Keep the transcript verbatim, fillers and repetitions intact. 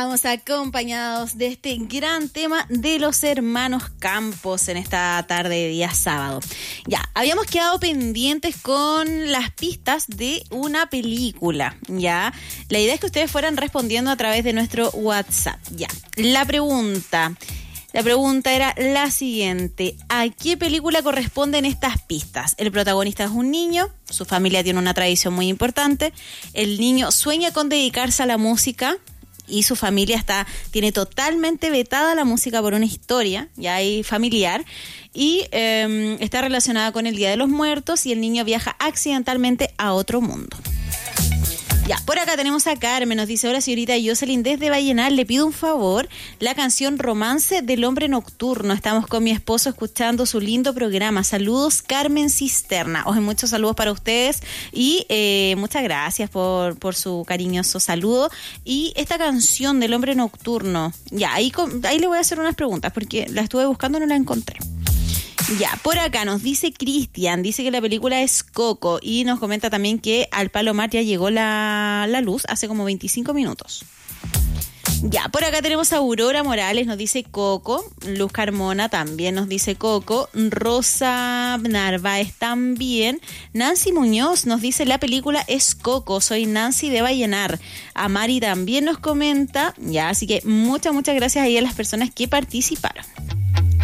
Vamos acompañados de este gran tema de los hermanos Campos en esta tarde de día sábado. Ya, habíamos quedado pendientes con las pistas de una película, ya. La idea es que ustedes fueran respondiendo a través de nuestro WhatsApp, ya. La pregunta... La pregunta era la siguiente: ¿a qué película corresponden estas pistas? El protagonista es un niño, su familia tiene una tradición muy importante, el niño sueña con dedicarse a la música y su familia está tiene totalmente vetada la música por una historia ya hay familiar y eh, está relacionada con el Día de los Muertos y el niño viaja accidentalmente a otro mundo. Ya, por acá tenemos a Carmen, nos dice: hola señorita Jocelyn, desde Vallenar le pido un favor, la canción Romance del Hombre Nocturno. Estamos con mi esposo escuchando su lindo programa. Saludos, Carmen Cisterna. Oye, muchos saludos para ustedes y eh, muchas gracias por, por su cariñoso saludo. Y esta canción del Hombre Nocturno, ya, ahí, ahí le voy a hacer unas preguntas porque la estuve buscando y no la encontré. Ya, por acá nos dice Cristian, dice que la película es Coco y nos comenta también que al Palomar ya llegó la, la luz hace como veinticinco minutos. Ya, por acá tenemos a Aurora Morales, nos dice Coco, Luz Carmona también nos dice Coco, Rosa Narváez también, Nancy Muñoz nos dice la película es Coco, soy Nancy de Vallenar, a Mari también nos comenta, ya, así que muchas, muchas gracias ahí a las personas que participaron.